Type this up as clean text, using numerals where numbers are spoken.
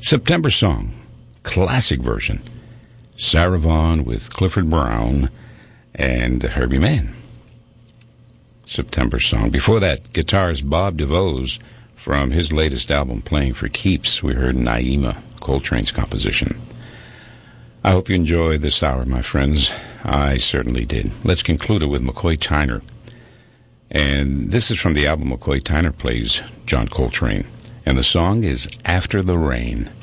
September Song, classic version. Sarah Vaughan with Clifford Brown and Herbie Mann. September Song. Before that, guitarist Bob DeVos from his latest album, Playing for Keeps. We heard Naima, Coltrane's composition. I hope you enjoy this hour, my friends. I certainly did. Let's conclude it with McCoy Tyner. And this is from the album McCoy Tyner Plays John Coltrane. And the song is After the Rain.